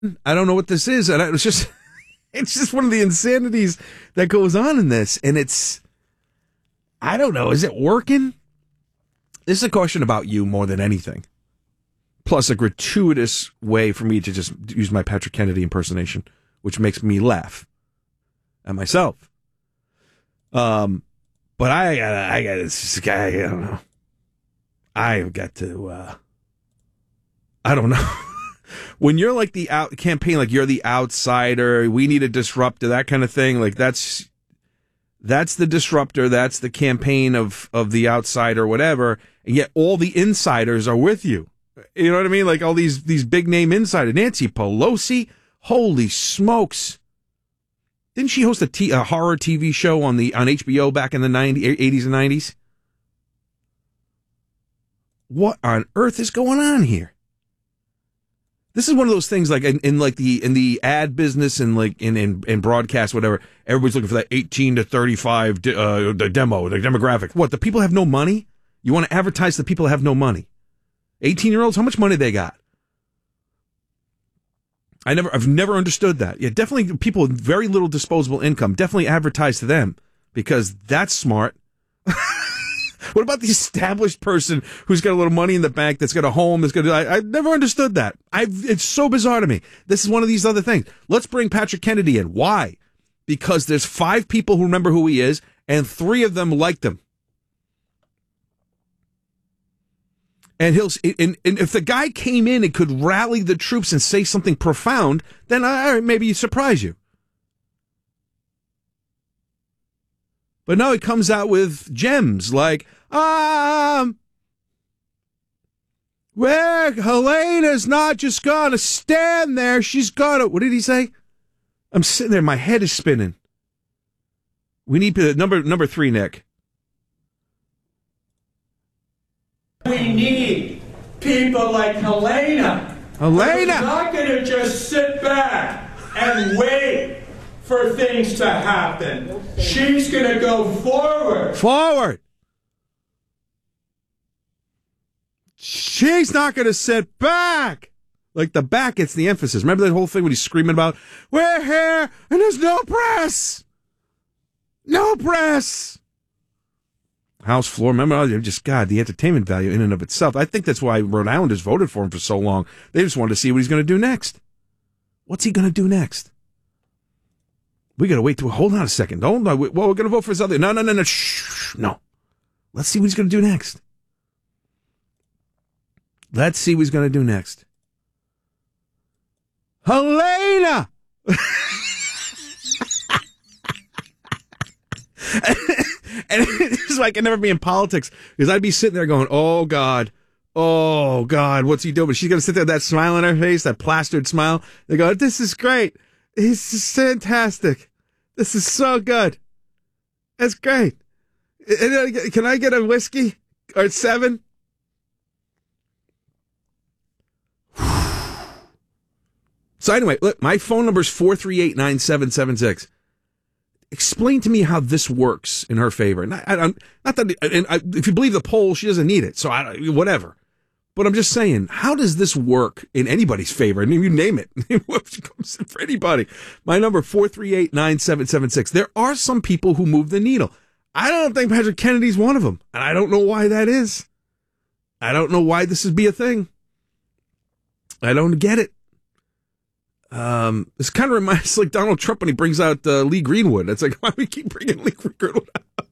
I don't know what this is. And it's just one of the insanities that goes on in this. And I don't know. Is it working? This is a question about you more than anything. Plus a gratuitous way for me to just use my Patrick Kennedy impersonation, which makes me laugh at myself. But I got this guy, I don't know. I've got to, I don't know. When you're like the campaign, like you're the outsider, we need a disruptor, that kind of thing. Like that's the disruptor. That's the campaign of the outsider, whatever. And yet all the insiders are with you. You know what I mean? Like all these big name insiders. Nancy Pelosi, holy smokes. Didn't she host a horror TV show on HBO back in the 80s and 90s? What on earth is going on here? This is one of those things like in the ad business and like in broadcast, whatever. Everybody's looking for that 18 to 35 the demographic. What, the people have no money? You want to advertise to the people that have no money? 18-year-olds, how much money they got? I've never understood that. Yeah, definitely people with very little disposable income, definitely advertise to them because that's smart. What about the established person who's got a little money in the bank, that's got a home, I've never understood that. It's so bizarre to me. This is one of these other things. Let's bring Patrick Kennedy in. Why? Because there's 5 people who remember who he is, and 3 of them liked him. And if the guy came in and could rally the troops and say something profound, then maybe he'd surprise you. But now he comes out with gems like, well, Helena's not just gonna stand there. She's gonna, what did he say? I'm sitting there, my head is spinning. We need number 3, Nick. We need people like Helena. Helena! Who's not going to just sit back and wait for things to happen. She's going to go forward. Forward! She's not going to sit back! Like the back gets the emphasis. Remember that whole thing when he's screaming about, we're here and there's no press! No press! House floor, remember, just, God, the entertainment value in and of itself. I think that's why Rhode Islanders voted for him for so long. They just wanted to see what he's going to do next. What's he going to do next? We got to wait hold on a second. Well, we're going to vote for his other. No. Shh. No. Let's see what he's going to do next. Let's see what he's going to do next. Helena! And it's like I can never be in politics because I'd be sitting there going, oh, God, what's he doing? But she's going to sit there with that smile on her face, that plastered smile. They go, this is great. This is fantastic. This is so good. That's great. Can I get a whiskey or 7? So anyway, look, my phone number is 438-9776. Explain to me how this works in her favor. If you believe the poll, she doesn't need it. So whatever. But I'm just saying, how does this work in anybody's favor? I mean, you name it. It comes in for anybody. My number, 438-9776. There are some people who move the needle. I don't think Patrick Kennedy's one of them. And I don't know why that is. I don't know why this would be a thing. I don't get it. This kind of reminds like Donald Trump when he brings out Lee Greenwood. It's like, why do we keep bringing Lee Greenwood out?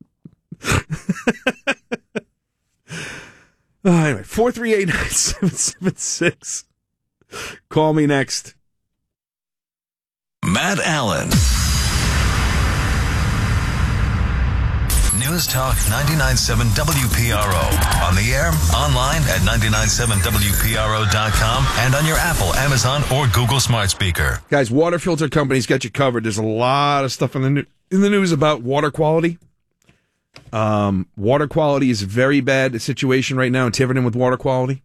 Anyway, 438-9776. Call me next. Matt Allen. News Talk 99.7 WPRO. On the air, online at 997WPRO.com, and on your Apple, Amazon, or Google smart speaker. Guys, water filter companies got you covered. There's a lot of stuff in the news about water quality. Water quality is a very bad situation right now in Tiverton with water quality.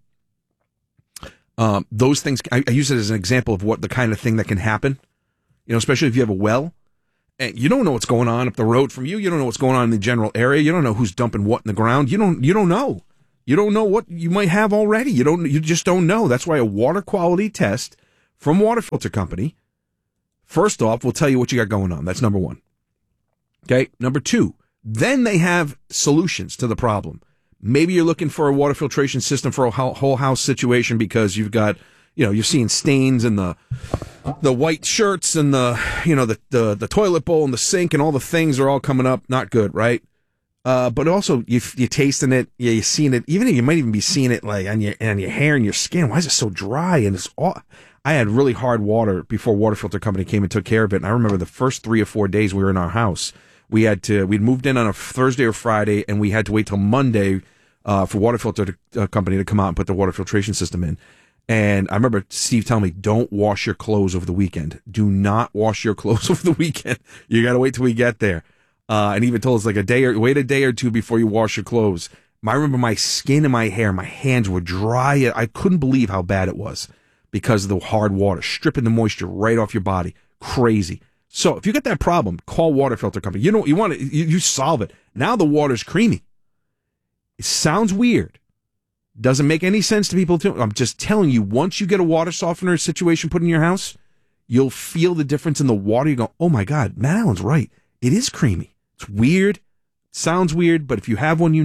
Those things, I use it as an example of what the kind of thing that can happen, especially if you have a well. And you don't know what's going on up the road from you. You don't know what's going on in the general area. You don't know who's dumping what in the ground. You don't know. You don't know what you might have already. You just don't know. That's why a water quality test from Water Filter Company, first off, will tell you what you got going on. That's number one. Okay. Number two, then they have solutions to the problem. Maybe you're looking for a water filtration system for a whole house situation because you've got, you're seeing stains in the white shirts and the toilet bowl and the sink and all the things are all coming up. Not good, right? But also you're tasting it. Yeah, you're seeing it. Even you might even be seeing it like on your hair and your skin. Why is it so dry? And it's all. I had really hard water before Water Filter Company came and took care of it. And I remember the first 3 or 4 days we were in our house. We'd moved in on a Thursday or Friday, and we had to wait till Monday for Water Filter Company to come out and put the water filtration system in. And I remember Steve telling me, don't wash your clothes over the weekend. Do not wash your clothes over the weekend. You got to wait till we get there. And even told us wait a day or two before you wash your clothes. I remember my skin and my hair, my hands were dry. I couldn't believe how bad it was because of the hard water, stripping the moisture right off your body. Crazy. So if you get that problem, call Water Filter Company. You solve it. Now the water's creamy. It sounds weird. Doesn't make any sense to people. I'm just telling you, once you get a water softener situation put in your house, you'll feel the difference in the water. You go, oh my God, Matt Allen's right. It is creamy. It's weird. Sounds weird, but if you have one,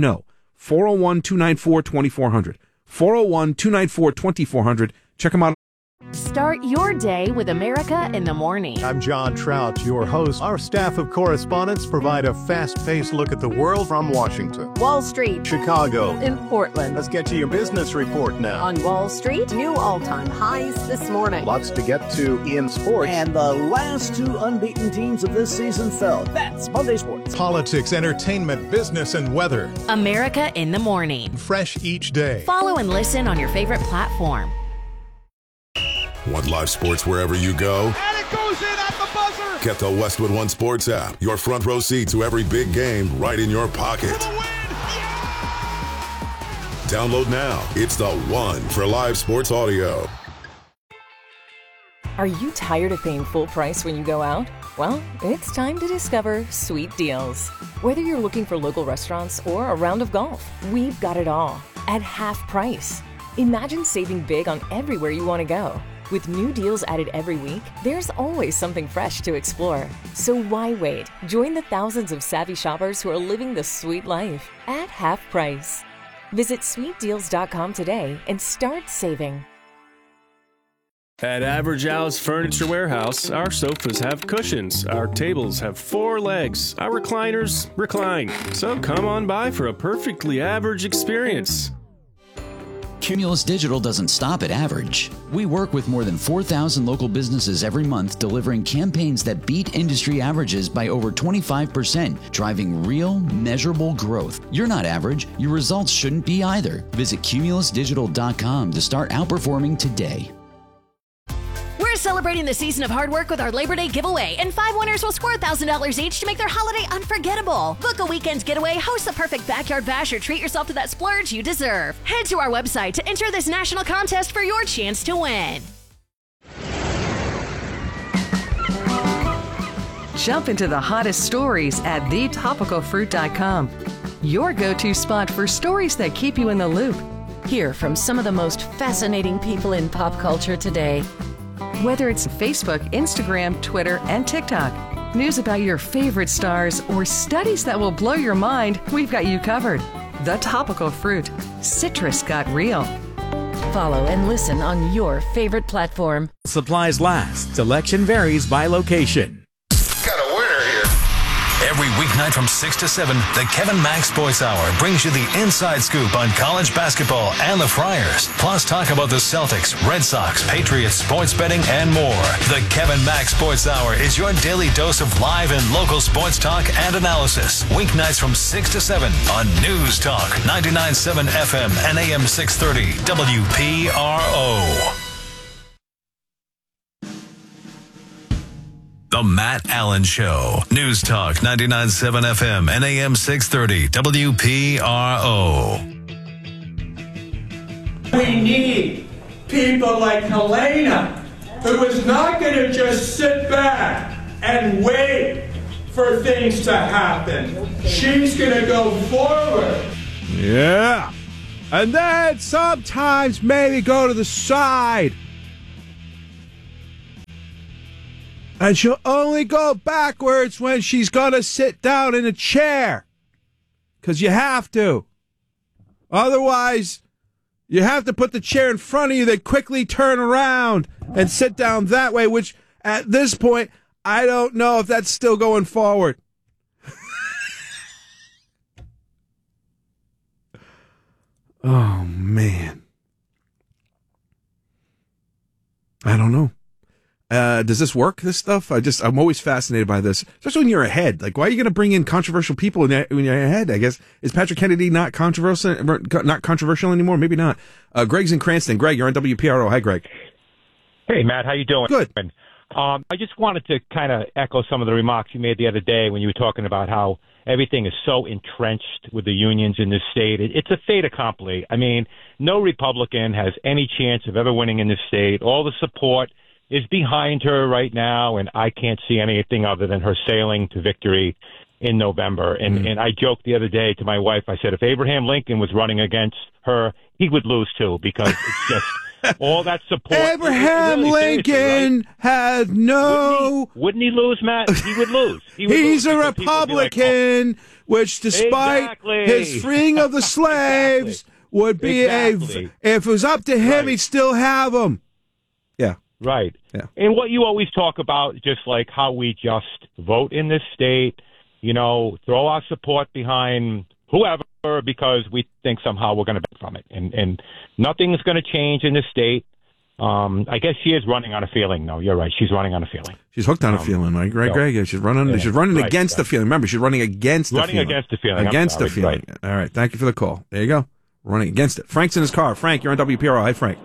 401-294-2400. 401-294-2400. Check them out. Start your day with America in the Morning. I'm John Trout, your host. Our staff of correspondents provide a fast-paced look at the world from Washington, Wall Street, Chicago, in Portland. Let's get to your business report now. On Wall Street, new all-time highs this morning. Lots to get to in sports. And the last 2 unbeaten teams of this season fell. That's Monday Sports. Politics, entertainment, business, and weather. America in the Morning. Fresh each day. Follow and listen on your favorite platform. Want live sports wherever you go? And it goes in at the buzzer! Get the Westwood One Sports app. Your front row seat to every big game right in your pocket. For the win! Yeah! Download now. It's the one for live sports audio. Are you tired of paying full price when you go out? Well, it's time to discover Sweet Deals. Whether you're looking for local restaurants or a round of golf, we've got it all at half price. Imagine saving big on everywhere you want to go. With new deals added every week, there's always something fresh to explore. So why wait? Join the thousands of savvy shoppers who are living the sweet life at half price. Visit sweetdeals.com today and start saving. At Average Al's Furniture Warehouse, our sofas have cushions, our tables have 4 legs, our recliners recline. So come on by for a perfectly average experience. Cumulus Digital doesn't stop at average. We work with more than 4,000 local businesses every month, delivering campaigns that beat industry averages by over 25%, driving real, measurable growth. You're not average. Your results shouldn't be either. Visit cumulusdigital.com to start outperforming today. We're celebrating the season of hard work with our Labor Day giveaway, and 5 winners will score $1,000 each to make their holiday unforgettable. Book a weekend getaway, host the perfect backyard bash, or treat yourself to that splurge you deserve. Head to our website to enter this national contest for your chance to win. Jump into the hottest stories at thetopicalfruit.com. Your go-to spot for stories that keep you in the loop. Hear from some of the most fascinating people in pop culture today. Whether it's Facebook, Instagram, Twitter, and TikTok, news about your favorite stars, or studies that will blow your mind, we've got you covered. The Topical Fruit. Citrus got real. Follow and listen on your favorite platform. Supplies last. Selection varies by location. Got a winner here. Every weeknight from 6 to 7, the Kevin Mack Sports Hour brings you the inside scoop on college basketball and the Friars. Plus talk about the Celtics, Red Sox, Patriots, sports betting, and more. The Kevin Mack Sports Hour is your daily dose of live and local sports talk and analysis. Weeknights from 6 to 7 on News Talk 99.7 FM and AM 630 WPRO. The Matt Allen Show. News Talk 99.7 FM and AM 630 WPRO. We need people like Helena, who is not going to just sit back and wait for things to happen. She's going to go forward. Yeah. And then sometimes maybe go to the side. And she'll only go backwards when she's going to sit down in a chair. Because you have to. Otherwise, you have to put the chair in front of you, then quickly turn around and sit down that way, which at this point, I don't know if that's still going forward. Oh, man. I don't know. Does this work, this stuff? I'm always fascinated by this, especially when you're ahead. Like, why are you going to bring in controversial people when you're ahead? I guess, is Patrick Kennedy not controversial anymore? Maybe not. Greg's in Cranston. Greg, you're on WPRO. Hi, Greg. Hey, Matt, how you doing? Good. I just wanted to kind of echo some of the remarks you made the other day when you were talking about how everything is so entrenched with the unions in this state. It's a fait accompli. I mean, no Republican has any chance of ever winning in this state. All the support is behind her right now, and I can't see anything other than her sailing to victory in November. And I joked the other day to my wife, I said, if Abraham Lincoln was running against her, he would lose too, because it's just all that support. Abraham Lincoln right? had no... Wouldn't he lose, Matt? He would lose. He's a Republican, which despite his freeing of the slaves, would be if it was up to him, he'd still have them. Yeah. Right. Yeah. And what you always talk about, just like how we just vote in this state, throw our support behind whoever because we think somehow we're going to benefit from it. And nothing's going to change in this state. I guess she is running on a feeling. No, you're right. She's running on a feeling. She's hooked on a feeling, right? Greg, she's running against the feeling. Remember, she's running against the feeling. Against the feeling. Against the feeling. Right. All right. Thank you for the call. There you go. Running against it. Frank's in his car. Frank, you're on WPRO. Hi, Frank.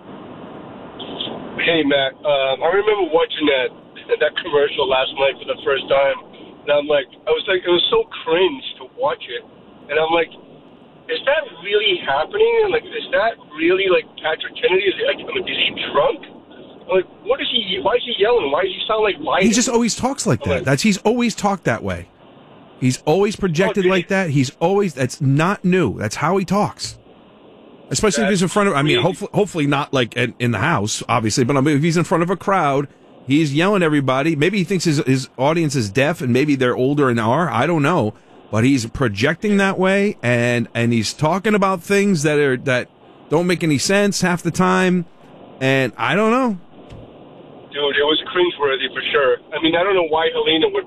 Hey, Matt. I remember watching that commercial last night for the first time, and it was so cringe to watch it, and I'm like, is that really happening? Like, is that really like Patrick Kennedy? Is he drunk? Like, what is he? Why is he yelling? Why does he sound like Biden? He just always talks like that. He's always talked that way. He's always projected like that. That's not new. That's how he talks. Especially if he's in front of, hopefully not like in the house, obviously, but if he's in front of a crowd, he's yelling at everybody. Maybe he thinks his audience is deaf and maybe they're older and are. I don't know. But he's projecting that way and he's talking about things that don't make any sense half the time. And I don't know. Dude, it was cringeworthy for sure. I mean, I don't know why Helena would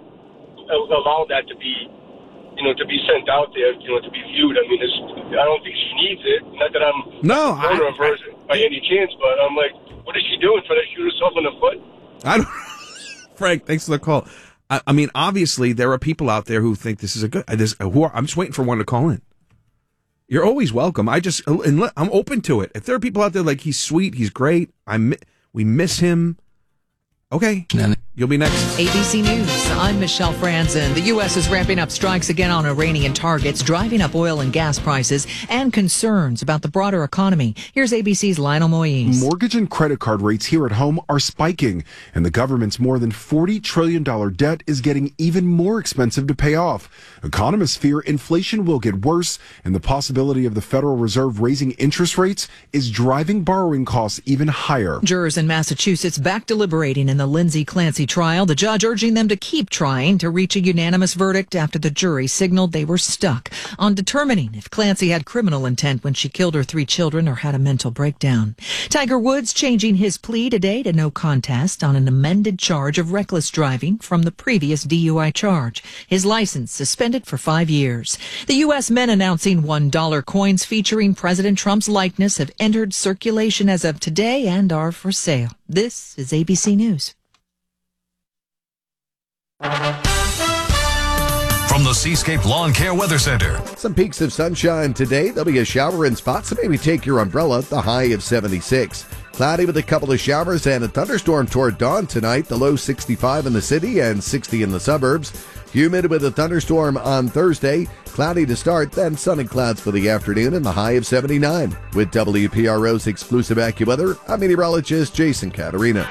allow that to be sent out there, to be viewed. I mean, I don't think she needs it. Not that I'm a voter of hers by any chance, but I'm like, what is she doing? Trying to shoot herself in the foot? I don't. Frank, thanks for the call. I mean, obviously, there are people out there who think this is a good. I'm just waiting for one to call in. You're always welcome. I'm open to it. If there are people out there like he's sweet, he's great. We miss him. Okay. You'll be next. ABC News. I'm Michelle Franzen. The U.S. is ramping up strikes again on Iranian targets, driving up oil and gas prices and concerns about the broader economy. Here's ABC's Lionel Moise. Mortgage and credit card rates here at home are spiking, and the government's more than $40 trillion debt is getting even more expensive to pay off. Economists fear inflation will get worse, and the possibility of the Federal Reserve raising interest rates is driving borrowing costs even higher. Jurors in Massachusetts back deliberating in the Lindsay Clancy trial, the judge urging them to keep trying to reach a unanimous verdict after the jury signaled they were stuck on determining if Clancy had criminal intent when she killed her 3 children or had a mental breakdown. Tiger Woods changing his plea today to no contest on an amended charge of reckless driving from the previous DUI charge. His license suspended for 5 years. The U.S. men announcing $1 coins featuring President Trump's likeness have entered circulation as of today and are for sale. This is ABC News. From the Seascape Lawn Care Weather Center. Some peaks of sunshine today. There'll be a shower in spots, so maybe take your umbrella. The high of 76. Cloudy with a couple of showers and a thunderstorm toward dawn tonight. The low 65 in the city and 60 in the suburbs. Humid with a thunderstorm on Thursday. Cloudy to start, then sun and clouds for the afternoon and the high of 79. With WPRO's exclusive AccuWeather, I'm meteorologist Jason Caterina.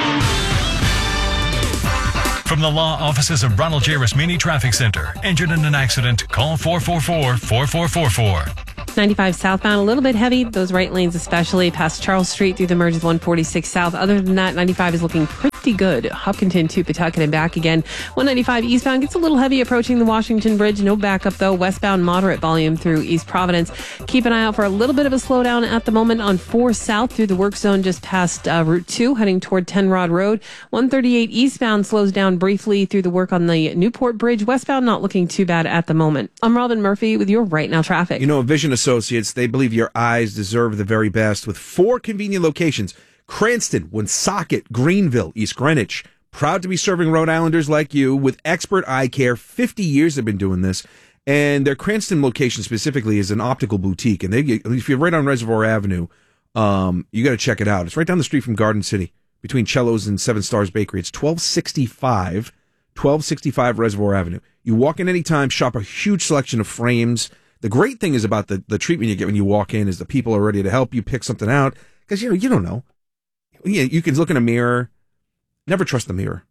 From the law offices of Ronald J. Rasmini Traffic Center. Injured in an accident? Call 444-4444. 95 southbound, a little bit heavy. Those right lanes especially past Charles Street through the merge of 146 South. Other than that, 95 is looking pretty pretty good. Hopkinton to Pawtucket and back again. 195 eastbound gets a little heavy approaching the Washington Bridge. No backup, though. Westbound, moderate volume through East Providence. Keep an eye out for a little bit of a slowdown at the moment on 4 south through the work zone just past Route 2, heading toward 10 Rod Road. 138 eastbound slows down briefly through the work on the Newport Bridge. Westbound not looking too bad at the moment. I'm Robin Murphy with your Right Now traffic. You know, Vision Associates, they believe your eyes deserve the very best with 4 convenient locations. Cranston, Woonsocket, Greenville, East Greenwich. Proud to be serving Rhode Islanders like you with expert eye care. 50 years they've been doing this. And their Cranston location specifically is an optical boutique. And if you're right on Reservoir Avenue, you got to check it out. It's right down the street from Garden City between Cello's and Seven Stars Bakery. It's 1265 Reservoir Avenue. You walk in anytime, shop a huge selection of frames. The great thing is about the treatment you get when you walk in is the people are ready to help you pick something out. Because, you don't know. You can look in a mirror. Never trust the mirror.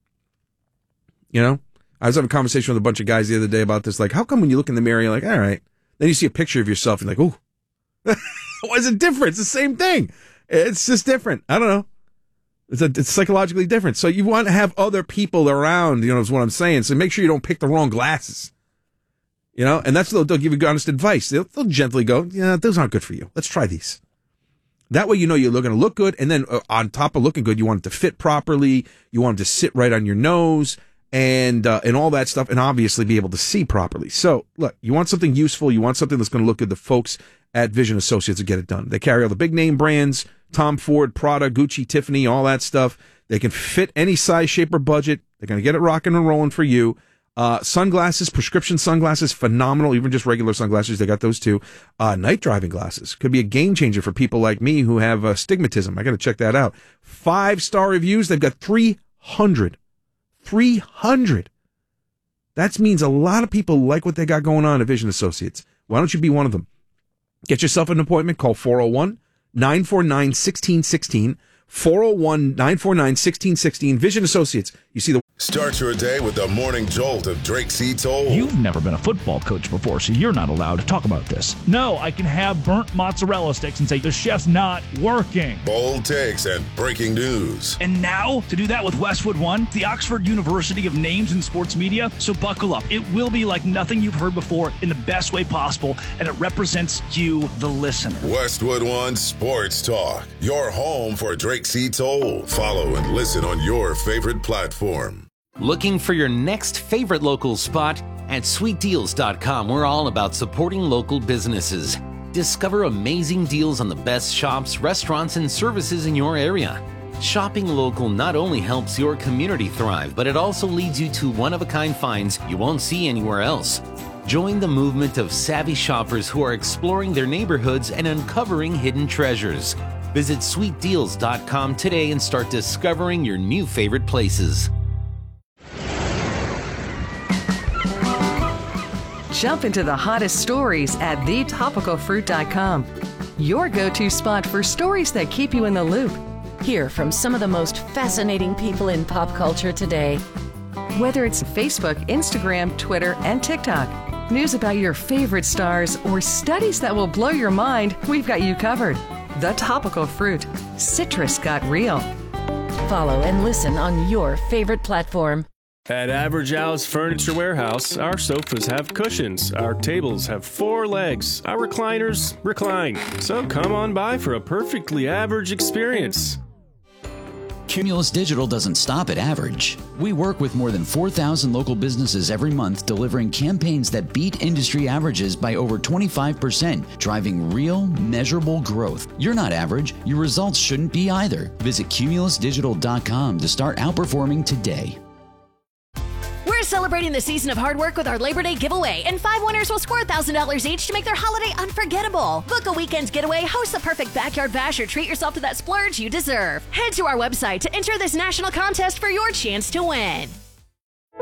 I was having a conversation with a bunch of guys the other day about this. Like, how come when you look in the mirror, you're like, all right. Then you see a picture of yourself, and you're like, ooh. Why is it different? It's the same thing. It's just different. I don't know. It's psychologically different. So you want to have other people around, is what I'm saying. So make sure you don't pick the wrong glasses. And that's they'll give you honest advice. They'll gently go, yeah, those aren't good for you. Let's try these. That way you're going to look good, and then on top of looking good, you want it to fit properly. You want it to sit right on your nose, and all that stuff, and obviously be able to see properly. So, look, you want something useful, you want something that's going to look good. The folks at Vision Associates will get it done. They carry all the big name brands, Tom Ford, Prada, Gucci, Tiffany, all that stuff. They can fit any size, shape, or budget. They're going to get it rocking and rolling for you. Sunglasses, prescription sunglasses, phenomenal. Even just regular sunglasses, they got those too. Night driving glasses could be a game changer for people like me who have astigmatism. I got to check that out. 5-star reviews. They've got 300. 300. That means a lot of people like what they got going on at Vision Associates. Why don't you be one of them? Get yourself an appointment. Call 401-949-1616. 401-949-1616. Vision Associates. You see the... Start your day with the morning jolt of Drake C. Toll. You've never been a football coach before, so you're not allowed to talk about this. No, I can have burnt mozzarella sticks and say the chef's not working. Bold takes and breaking news. And now, to do that with Westwood One, the Oxford University of Names in Sports Media. So buckle up. It will be like nothing you've heard before in the best way possible, and it represents you, the listener. Westwood One Sports Talk. Your home for Drake C. Toll. Follow and listen on your favorite platform. Looking for your next favorite local spot? At sweetdeals.com, we're all about supporting local businesses. Discover amazing deals on the best shops, restaurants, and services in your area. Shopping local not only helps your community thrive, but it also leads you to one-of-a-kind finds you won't see anywhere else. Join the movement of savvy shoppers who are exploring their neighborhoods and uncovering hidden treasures. Visit sweetdeals.com today and start discovering your new favorite places. Jump into the hottest stories at thetopicalfruit.com. Your go-to spot for stories that keep you in the loop. Hear from some of the most fascinating people in pop culture today. Whether it's Facebook, Instagram, Twitter, and TikTok, news about your favorite stars, or studies that will blow your mind, we've got you covered. The Topical Fruit. Citrus got real. Follow and listen on your favorite platform. At Average Al's Furniture Warehouse, our sofas have cushions, our tables have 4 legs, our recliners recline. So come on by for a perfectly average experience. Cumulus Digital doesn't stop at average. We work with more than 4,000 local businesses every month, delivering campaigns that beat industry averages by over 25%, driving real, measurable growth. You're not average. Your results shouldn't be either. Visit cumulusdigital.com to start outperforming today. We're celebrating the season of hard work with our Labor Day giveaway, and 5 winners will score $1,000 each to make their holiday unforgettable. Book a weekend getaway, host the perfect backyard bash, or treat yourself to that splurge you deserve. Head to our website to enter this national contest for your chance to win.